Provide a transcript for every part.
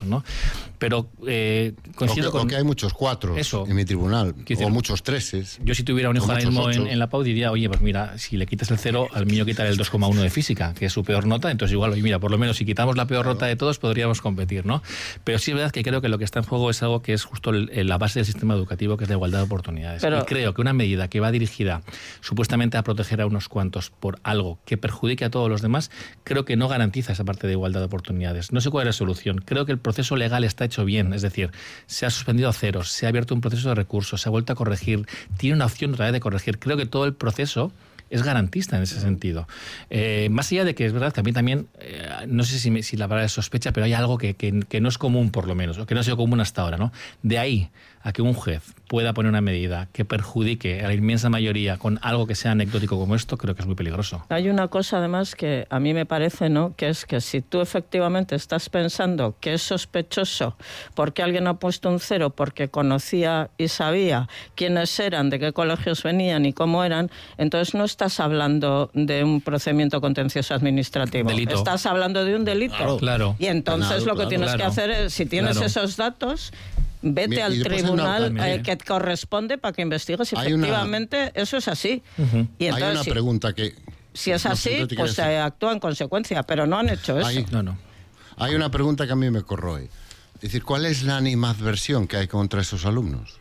¿no? Pero coincido con que hay muchos 4 en mi tribunal, o muchos 3. Yo si tuviera un hijo ahora mismo en la PAU diría, oye, pues mira, si le quitas el 0, al mío quitar el 2,1 de física, que es su peor nota, entonces igual, oye, mira, por lo menos si quitamos la peor nota de todos podríamos competir, ¿no? Pero sí es verdad que creo que lo que está en juego es algo que es justo la base del sistema educativo, que es la igualdad de oportunidades. Y creo que una medida que va dirigida supuestamente a proteger a unos cuantos por algo que perjudique a todos los demás, creo que no garantiza esa parte de igualdad de oportunidades. No sé cuál es la solución. Creo que el proceso legal está hecho bien, es decir, se ha suspendido a ceros, se ha abierto un proceso de recursos, se ha vuelto a corregir, tiene una opción otra vez de corregir. Creo que todo el proceso es garantista en ese sentido. Más allá de que es verdad que a mí también, no sé si la palabra es sospecha, pero hay algo que no es común, por lo menos, o que no ha sido común hasta ahora, ¿no? De ahí a que un juez pueda poner una medida que perjudique a la inmensa mayoría con algo que sea anecdótico como esto, creo que es muy peligroso. Hay una cosa además que a mí me parece, ¿no?, que es que si tú efectivamente estás pensando que es sospechoso porque alguien ha puesto un 0 porque conocía y sabía quiénes eran, de qué colegios venían y cómo eran, entonces no estás hablando de un procedimiento contencioso administrativo. Delito. Estás hablando de un delito. Claro. Y entonces lo que tienes que hacer es, si tienes esos datos, vete al tribunal que corresponde para que investigues si efectivamente eso es así. Y entonces, hay una pregunta que... Si es así, pues se actúa en consecuencia, pero no han hecho eso. Hay una pregunta que a mí me corroe. Es decir, ¿cuál es la animadversión que hay contra esos alumnos?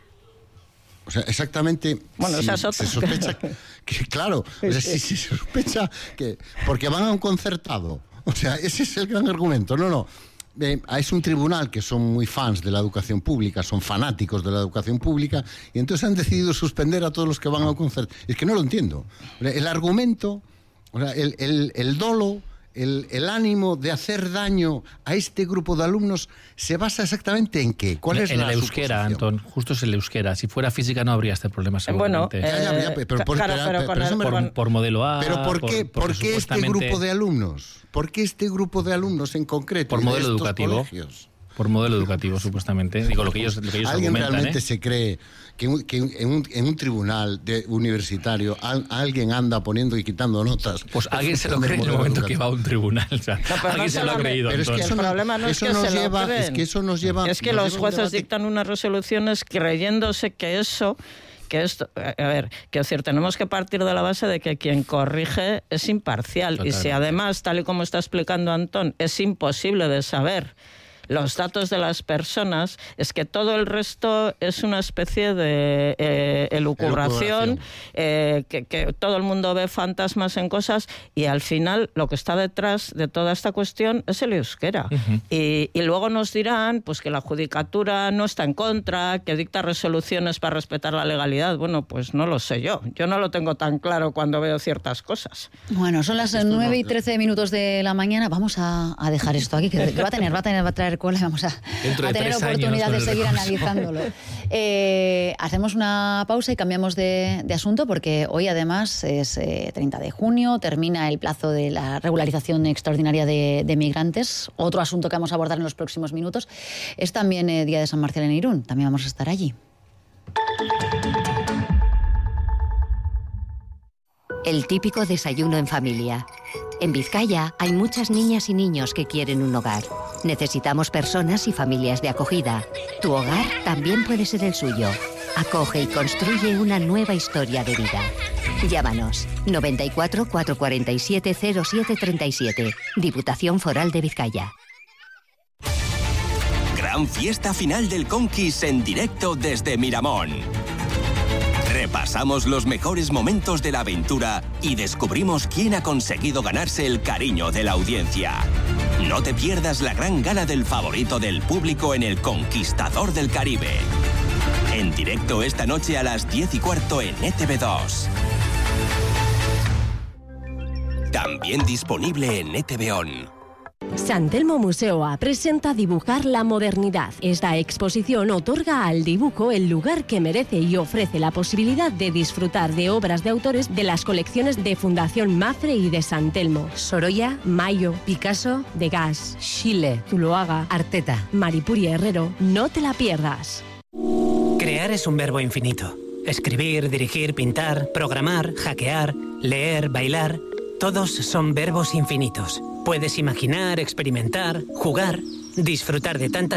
O sea, exactamente... Bueno, esa es otra. Se sospecha que claro, o sea, si se sospecha que... Porque van a un concertado. O sea, ese es el gran argumento. No. Es un tribunal que son muy fans de la educación pública, son fanáticos de la educación pública, y entonces han decidido suspender a todos los que van a un concerto. Es que no lo entiendo. El argumento, o sea, el dolo, el ánimo de hacer daño a este grupo de alumnos se basa exactamente en qué. ¿Cuál es la el euskera, Antón? Justo es el euskera. Si fuera física no habría este problema seguramente. Por modelo A. Pero ¿por qué este grupo de alumnos? ¿Por qué este grupo de alumnos en concreto? Por modelo educativo. Colegios? Por modelo educativo, supuestamente. Digo, lo que ellos ¿Alguien argumentan, realmente se cree que en un tribunal universitario alguien anda poniendo y quitando notas? Pues alguien se lo cree en el momento que va a un tribunal. O sea, alguien se lo ha creído. Pero es que el problema no es que se lo creen. Es que eso nos lleva... Es que los jueces dictan unas resoluciones creyéndose que esto, a ver, que es cierto, tenemos que partir de la base de que quien corrige es imparcial. Totalmente. Y si además, tal y como está explicando Antón, es imposible de saber los datos de las personas, es que todo el resto es una especie de elucubración, que todo el mundo ve fantasmas en cosas, y al final lo que está detrás de toda esta cuestión es el euskera. Y luego nos dirán pues que la judicatura no está en contra, que dicta resoluciones para respetar la legalidad. Bueno, pues no lo sé yo no lo tengo tan claro cuando veo ciertas cosas. Bueno, son las 9:13 de la mañana. Vamos a dejar esto aquí, que va a traer cola y vamos a tener oportunidad de seguir analizándolo. Hacemos una pausa y cambiamos de asunto, porque hoy además es 30 de junio, termina el plazo de la regularización extraordinaria de migrantes. Otro asunto que vamos a abordar en los próximos minutos es también Día de San Marcial en Irún. También vamos a estar allí. El típico desayuno en familia. En Vizcaya hay muchas niñas y niños que quieren un hogar. Necesitamos personas y familias de acogida. Tu hogar también puede ser el suyo. Acoge y construye una nueva historia de vida. Llámanos 94 447 0737. Diputación Foral de Vizcaya. Gran fiesta final del Conquis en directo desde Miramón. Repasamos los mejores momentos de la aventura y descubrimos quién ha conseguido ganarse el cariño de la audiencia. No te pierdas la gran gala del favorito del público en El Conquistador del Caribe. En directo esta noche a las 10:15 en ETV2. También disponible en ETV On. San Telmo Museoa presenta Dibujar la modernidad. Esta exposición otorga al dibujo el lugar que merece y ofrece la posibilidad de disfrutar de obras de autores de las colecciones de Fundación Mafre y de San Telmo. Sorolla, Mayo, Picasso, Degas, Schiele, Zuloaga, Arteta, Maripuri Herrero. No te la pierdas. Crear es un verbo infinito. Escribir, dirigir, pintar, programar, hackear, leer, bailar... Todos son verbos infinitos. Puedes imaginar, experimentar, jugar, disfrutar de tantas